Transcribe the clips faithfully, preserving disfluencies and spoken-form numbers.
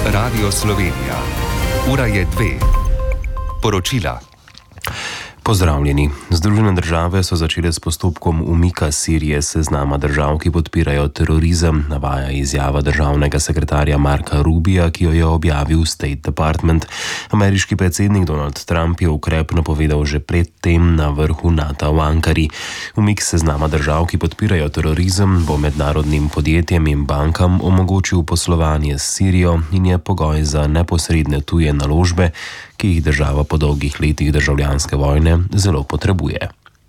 Radio Slovenija. Ura je dve. Poročila. Pozdravljeni. Združene države so začele s postopkom umika Sirije s seznama držav, ki podpirajo terorizem, navaja izjava državnega sekretarja Marka Rubija, ki jo je objavil State Department. Ameriški predsednik Donald Trump je ukrep napovedal že pred tem na vrhu NATO v Ankari. Umik seznama držav, ki podpirajo terorizem, bo mednarodnim podjetjem in bankam omogočil poslovanje s Sirijo in je pogoj za neposredne tuje naložbe, ki jih država po dolgih letih državljanske vojne zelo potrebuje.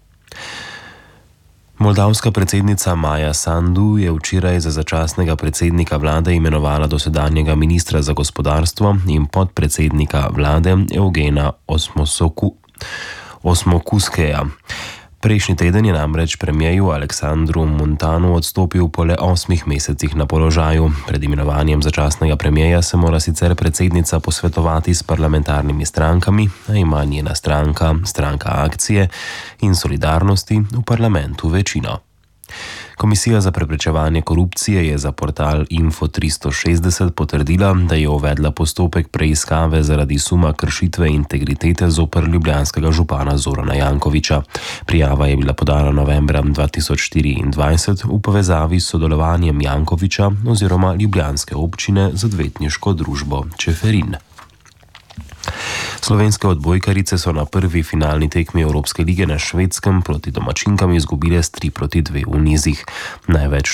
Moldavska predsednica Maja Sandu je včeraj za začasnega predsednika vlade imenovala dosedanjega ministra za gospodarstvo in podpredsednika vlade Evgena Osmosoku, Osmokuskeja. Prejšnji teden je namreč premierju Aleksandru Muntanu odstopil po le osmih mesecih na položaju. Pred imenovanjem začasnega premierja se mora sicer predsednica posvetovati s parlamentarnimi strankami, a ima njena stranka, stranka Akcije in Solidarnosti, v parlamentu večino. Komisija za preprečevanje korupcije je za portal Info tristo šestdeset potrdila, da je uvedla postopek preiskave zaradi suma kršitve integritete zoper ljubljanskega župana Zorana Jankovića. Prijava je bila podana novembra dva tisoč štiriindvajset v povezavi s sodelovanjem Jankovića oziroma ljubljanske občine z odvetniško družbo Čeferin. Slovenske odbojkarice so na prvi finalni tekmi Evropske lige na Švedskem proti domačinkam izgubile s tri proti dve v nizih. Največ